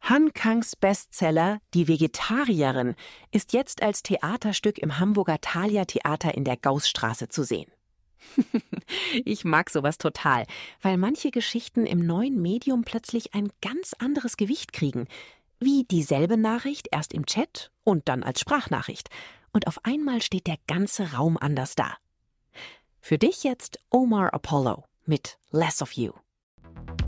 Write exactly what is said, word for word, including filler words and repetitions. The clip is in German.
Han Kangs Bestseller Die Vegetarierin ist jetzt als Theaterstück im Hamburger Thalia Theater in der Gaußstraße zu sehen. Ich mag sowas total, weil manche Geschichten im neuen Medium plötzlich ein ganz anderes Gewicht kriegen. Wie dieselbe Nachricht erst im Chat und dann als Sprachnachricht. Und auf einmal steht der ganze Raum anders da. Für dich jetzt Omar Apollo mit Less of You.